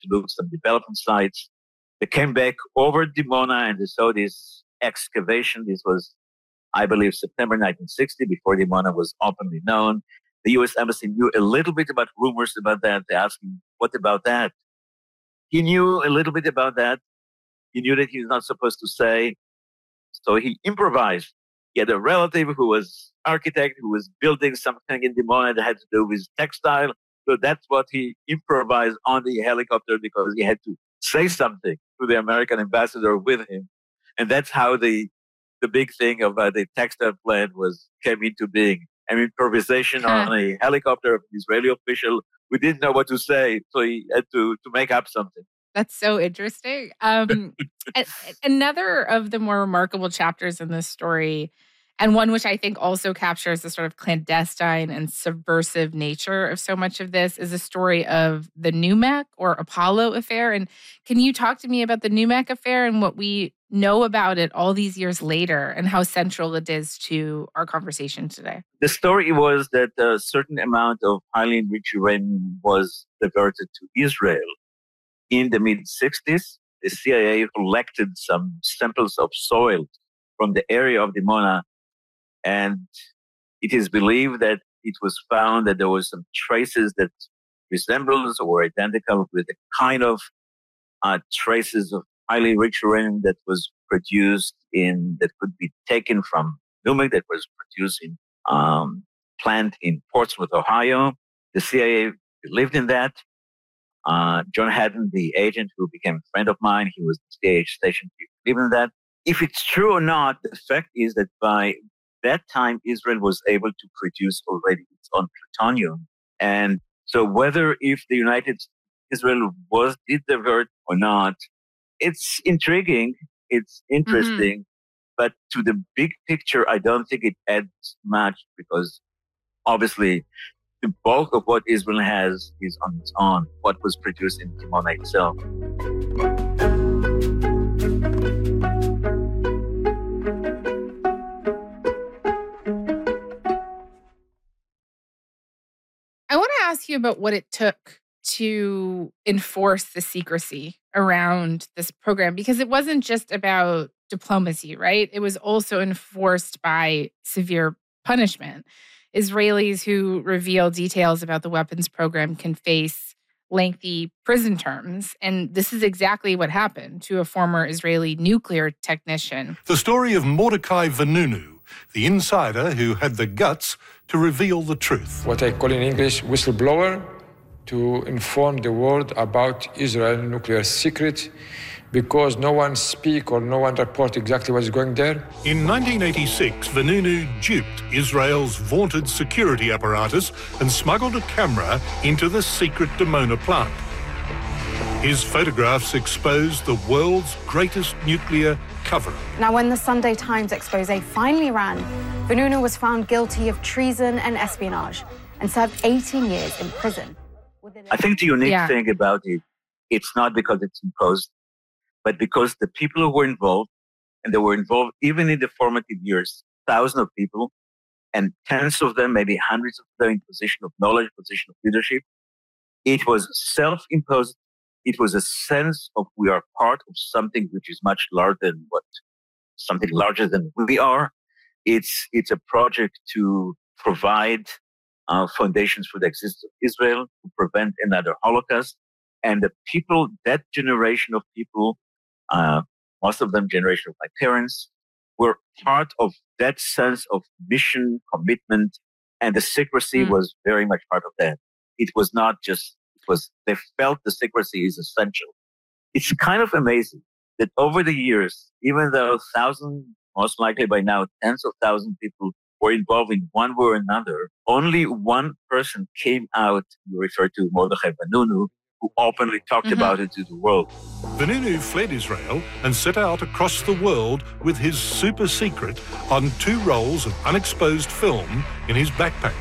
to look at some development sites. They came back over Dimona and they saw this excavation. This was, I believe, September 1960, before Dimona was openly known. The U.S. Embassy knew a little bit about rumors about that. They asked him, what about that? He knew a little bit about that. He knew that he was not supposed to say. So he improvised. He had a relative who was architect, who was building something in Dimona that had to do with textile. So that's what he improvised on the helicopter, because he had to say something to the American ambassador with him. And that's how the big thing about the textile plant came into being. An improvisation on a helicopter of an Israeli official who didn't know what to say, so he had to make up something. That's so interesting. Another of the more remarkable chapters in this story, and one which I think also captures the sort of clandestine and subversive nature of so much of this, is the story of the NUMEC or Apollo affair. And can you talk to me about the NUMEC affair and what we know about it all these years later and how central it is to our conversation today? The story was that a certain amount of highly enriched uranium was diverted to Israel. In the mid-60s, the CIA collected some samples of soil from the area of Dimona, and it is believed that it was found that there was some traces that resembled or were identical with the kind of traces of highly enriched uranium that was produced that could be taken from NUMEC, that was produced in plant in Portsmouth, Ohio. The CIA believed in that. John Haddon, the agent who became a friend of mine, he was the CIA station chief, believed in that. If it's true or not, the fact is that by that time, Israel was able to produce already its own plutonium. And so whether if the Israel did divert or not, it's intriguing, it's interesting, but to the big picture, I don't think it adds much, because obviously the bulk of what Israel has is on its own, what was produced in Dimona itself. I want to ask you about what it took to enforce the secrecy around this program, because it wasn't just about diplomacy, right? It was also enforced by severe punishment. Israelis who reveal details about the weapons program can face lengthy prison terms. And this is exactly what happened to a former Israeli nuclear technician. The story of Mordecai Vanunu, the insider who had the guts to reveal the truth. What I call in English whistleblower, to inform the world about Israel nuclear secret, because no one speak or no one report exactly what's going there. In 1986, Vanunu duped Israel's vaunted security apparatus and smuggled a camera into the secret Dimona plant. His photographs exposed the world's greatest nuclear cover-up. Now, when the Sunday Times expose finally ran, Vanunu was found guilty of treason and espionage and served 18 years in prison. I think the unique thing about it, it's not because it's imposed, but because the people who were involved, and they were involved even in the formative years, thousands of people, and tens of them, maybe hundreds of them in position of knowledge, position of leadership, it was self-imposed. It was a sense of we are part of something which is much larger than we are. It's a project to provide foundations for the existence of Israel, to prevent another Holocaust. And the people, that generation of people, most of them generation of my parents, were part of that sense of mission, commitment, and the secrecy was very much part of that. It was not just, they felt the secrecy is essential. It's kind of amazing that over the years, even though thousands, most likely by now, tens of thousands of people were involved in one way or another, only one person came out, you refer to Mordechai Vanunu, who openly talked about it to the world. Vanunu fled Israel and set out across the world with his super secret on 2 rolls of unexposed film in his backpack.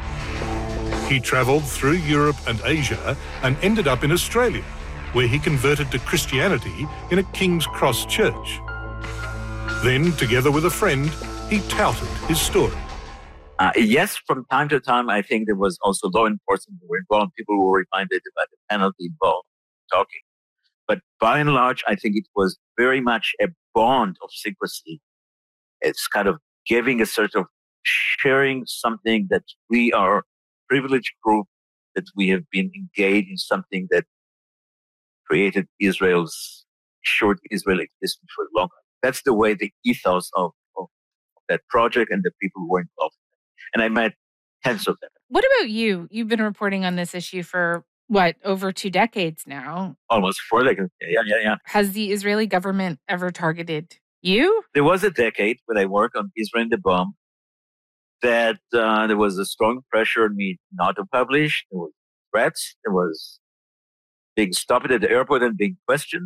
He travelled through Europe and Asia and ended up in Australia, where he converted to Christianity in a King's Cross church. Then, together with a friend, he touted his story. Yes, from time to time, I think there was also law enforcement who were involved. People were reminded about the penalty involved. talking. But by and large, I think it was very much a bond of secrecy. It's kind of giving a sort of sharing something that we are a privileged group, that we have been engaged in something that created short Israel existence for long. That's the way the ethos of that project and the people who were involved in it. And I met tens of them. What about you? You've been reporting on this issue for over 2 decades now? Almost 4 decades. Yeah. Has the Israeli government ever targeted you? There was a decade when I worked on Israel and the bomb that there was a strong pressure on me not to publish. There was threats. There was being stopped at the airport and being questioned.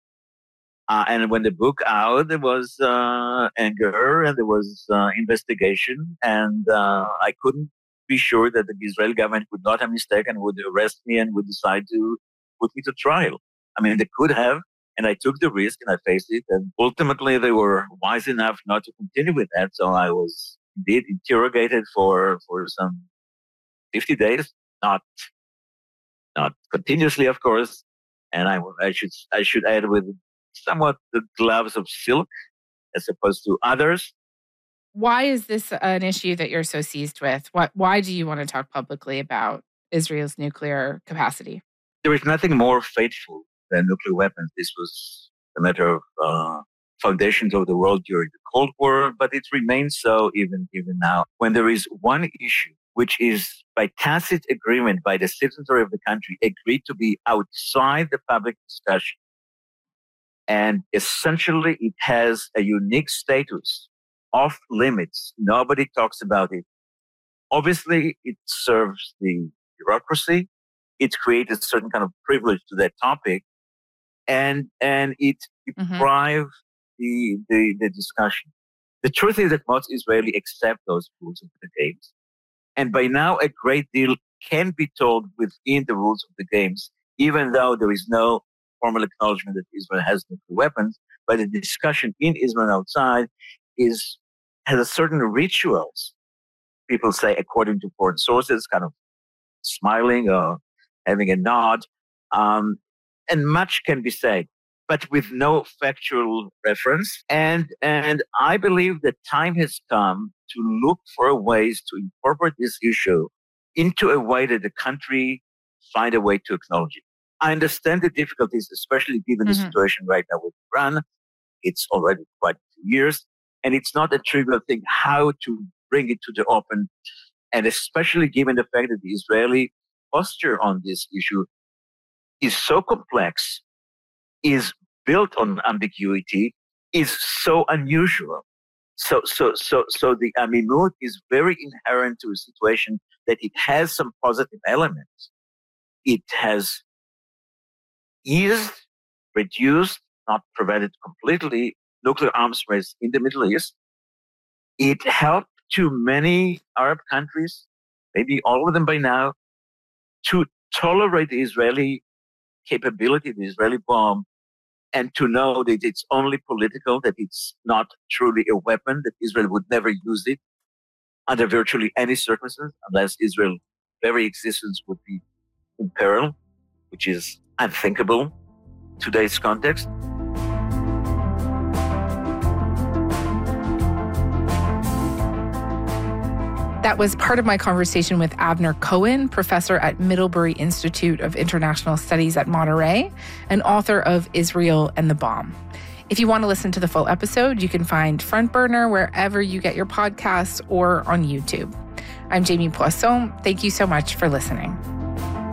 And when the book out, there was anger and there was investigation. And I couldn't be sure that the Israeli government would not have mistaken, would arrest me and would decide to put me to trial. I mean, they could have, and I took the risk and I faced it. And ultimately, they were wise enough not to continue with that. So I was indeed interrogated for some 50 days, not continuously, of course. And I should add with somewhat the gloves of silk as opposed to others. Why is this an issue that you're so seized with? Why do you want to talk publicly about Israel's nuclear capacity? There is nothing more fateful than nuclear weapons. This was a matter of foundations of the world during the Cold War, but it remains so even now. When there is one issue which is by tacit agreement by the citizenry of the country agreed to be outside the public discussion, and essentially it has a unique status off limits. Nobody talks about it. Obviously, it serves the bureaucracy. It creates a certain kind of privilege to that topic, and it deprives the discussion. The truth is that most Israelis accept those rules of the games, and by now a great deal can be told within the rules of the games, even though there is no formal acknowledgement that Israel has nuclear weapons. But the discussion in Israel and outside has a certain rituals. People say, according to foreign sources, kind of smiling or having a nod, and much can be said, but with no factual reference. And I believe that time has come to look for ways to incorporate this issue into a way that the country find a way to acknowledge it. I understand the difficulties, especially given the situation right now with Iran. It's already quite a few years, and it's not a trivial thing how to bring it to the open, and especially given the fact that the Israeli posture on this issue is so complex, is built on ambiguity, is so unusual. So the aminut is very inherent to a situation that it has some positive elements. It has eased, reduced, not prevented completely, nuclear arms race in the Middle East. It helped to many Arab countries, maybe all of them by now, to tolerate the Israeli capability, the Israeli bomb, and to know that it's only political, that it's not truly a weapon, that Israel would never use it under virtually any circumstance, unless Israel's very existence would be in peril, which is unthinkable in today's context. That was part of my conversation with Avner Cohen, professor at Middlebury Institute of International Studies at Monterey, and author of Israel and the Bomb. If you want to listen to the full episode, you can find Front Burner wherever you get your podcasts or on YouTube. I'm Jamie Poisson. Thank you so much for listening.